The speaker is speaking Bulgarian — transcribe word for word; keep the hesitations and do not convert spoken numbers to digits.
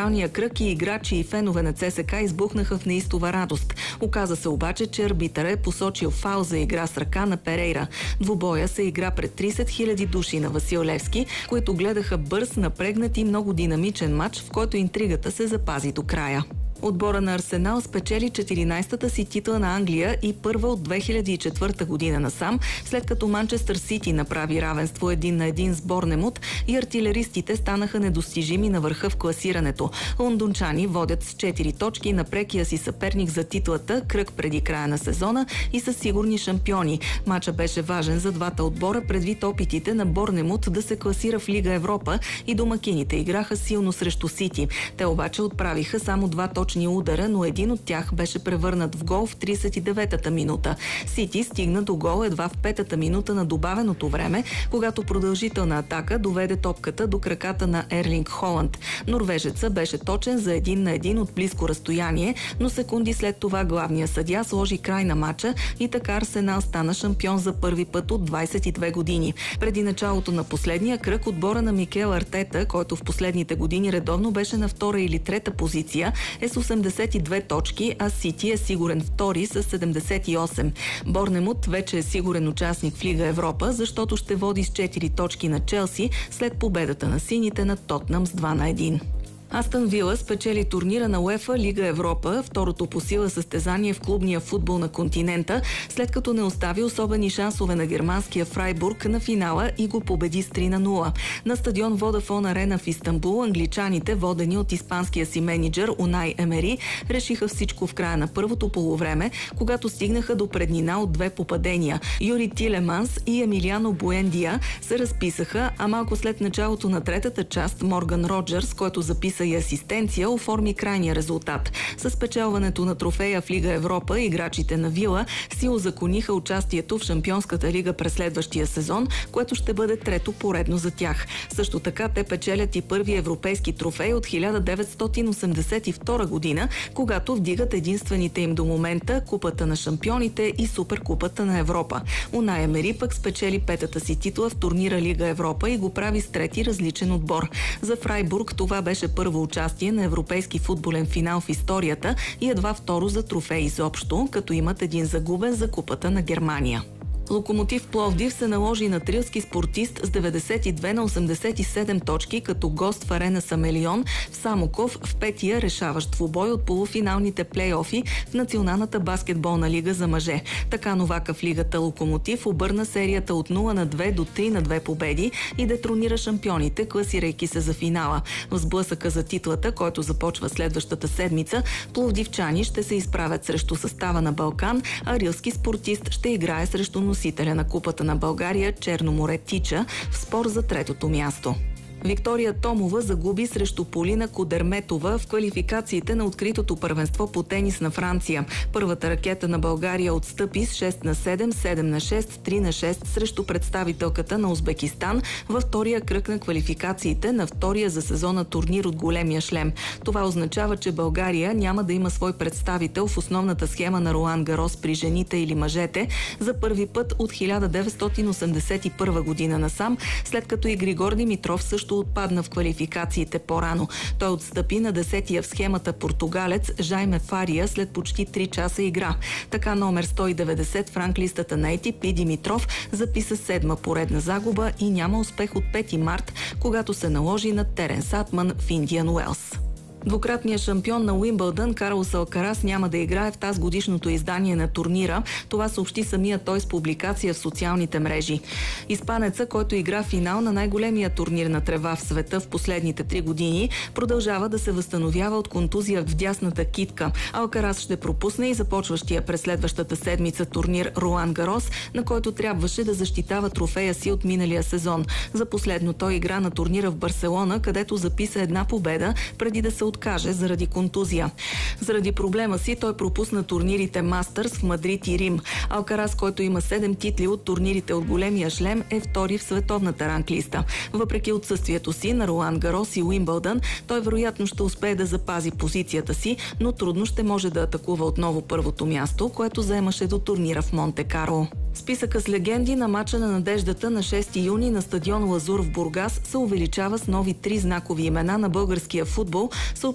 финалния кръг и играчи и фенове на ЦСКА избухнаха в неистова радост. Оказа се обаче, че арбитър е посочил фаул за игра с ръка на Перейра. Двубоя се игра пред трийсет хиляди души на Васил Левски, които гледаха бърз, напрегнат и много динамичен матч, в който интригата се запази до края. Отбора на Арсенал спечели четиринайсетата си титла на Англия и първа от две хиляди и четвърта година насам, след като Манчестър Сити направи равенство един на един с Борнемут и артилеристите станаха недостижими на върха в класирането. Лондончани водят с четири точки на прекия си съперник за титлата кръг преди края на сезона и са сигурни шампиони. Мача беше важен за двата отбора предвид опитите на Борнемут да се класира в Лига Европа и домакините играха силно срещу Сити. Те обаче отправиха само два точки удара, но един от тях беше превърнат в гол в трийсет и деветата минута. Сити стигна до гол едва в петата минута на добавеното време, когато продължителна атака доведе топката до краката на Ерлинг Холанд. Норвежеца беше точен за един на един от близко разстояние, но секунди след това главният съдия сложи край на матча и така Арсенал стана шампион за първи път от двайсет и две години. Преди началото на последния кръг отбора на Микел Артета, който в последните години редовно беше на втора или трета позиция, е с осемдесет и две точки, а Сити е сигурен втори с седемдесет и осем. Борнемут вече е сигурен участник в Лига Европа, защото ще води с четири точки на Челси след победата на сините на Тотнъм с два на един. Астън Вила спечели турнира на УЕФА Лига Европа, второто по сила състезание в клубния футбол на континента, след като не остави особени шансове на германския Фрайбург на финала и го победи с три на нула. На стадион Водафон Арена в Истанбул англичаните, водени от испанския си мениджър Унай Емери, решиха всичко в края на първото полувреме, когато стигнаха до преднина от две попадения. Юри Тилеманс и Емилиано Буендия се разписаха, а малко след началото на третата част Морган Роджърс, който записа и асистенция, оформи крайния резултат. С спечелването на трофея в Лига Европа, играчите на Вила си узакониха участието в Шампионската лига през следващия сезон, което ще бъде трето поредно за тях. Също така те печелят и първи европейски трофей от хиляда деветстотин осемдесет и втора година, когато вдигат единствените им до момента Купата на шампионите и Суперкупата на Европа. Унай Емери пък спечели петата си титла в турнира Лига Европа и го прави с трети различен отбор. За Фрайбург това беше първо участие на европейски футболен финал в историята и едва второ за трофей изобщо, като имат един загубен за Купата на Германия. Локомотив Пловдив се наложи на трилски спортист с деветдесет и две на осемдесет и седем точки като гост в арена Самелион в Самоков в петия решаващ двубой от полуфиналните плейофи в Националната баскетболна лига за мъже. Така новака в лигата Локомотив обърна серията от нула на две до три на две победи и детронира шампионите, класирайки се за финала. В сблъсъка за титлата, който започва следващата седмица, пловдивчани ще се изправят срещу състава на Балкан, а рилски спортист ще играе срещу носителя на Купата на България Черноморе Тича в спор за третото място. Виктория Томова загуби срещу Полина Кудерметова в квалификациите на откритото първенство по тенис на Франция. Първата ракета на България отстъпи с шест на седем, седем на шест, три на шест срещу представителката на Узбекистан във втория кръг на квалификациите на втория за сезона турнир от големия шлем. Това означава, че България няма да има свой представител в основната схема на Ролан Гарос при жените или мъжете за първи път от хиляда деветстотин осемдесет и първа година насам, след като и Григор Димитров също отпадна в квалификациите по-рано. Той отстъпи на десетия в схемата португалец Жайме Фария след почти три часа игра. Така номер сто и деветдесет в ранглистата на Ей Ти Пи Димитров записа седма поредна загуба и няма успех от пети март, когато се наложи на Теренс Атман в Индиан Уелс. Двукратният шампион на Уимбълдън Карлос Алкарас няма да играе в тази годишното издание на турнира. Това съобщи самия той с публикация в социалните мрежи. Испанеца, който игра финал на най-големия турнир на трева в света в последните три години, продължава да се възстановява от контузия в дясната китка. Алкарас ще пропусне и започващия през следващата седмица турнир Ролан Гарос, на който трябваше да защитава трофея си от миналия сезон. За последно той игра на турнира в Барселона, където записа една победа преди да се откаже заради контузия. Заради проблема си той пропусна турнирите Мастърс в Мадрид и Рим. Алкарас, който има седем титли от турнирите от големия шлем, е втори в световната ранглиста. Въпреки отсъствието си на Ролан Гарос и Уимбълдън, той вероятно ще успее да запази позицията си, но трудно ще може да атакува отново първото място, което заемаше до турнира в Монте Карло. Списъка с легенди на мача на надеждата на шести юни на стадион Лазур в Бургас се увеличава с нови три знакови имена на българския футбол,